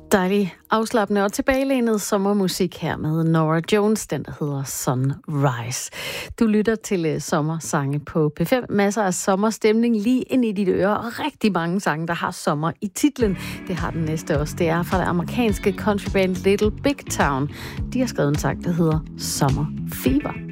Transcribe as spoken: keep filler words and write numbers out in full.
Dejlig afslappende og tilbagelænet sommermusik her med Norah Jones, den der hedder Sunrise. Du lytter til uh, sommersange på P fem. Masser af sommerstemning lige ind i dit øre, og rigtig mange sange, der har sommer i titlen. Det har den næste også. Det er fra det amerikanske countryband Little Big Town. De har skrevet en sang, der hedder Summer Fever.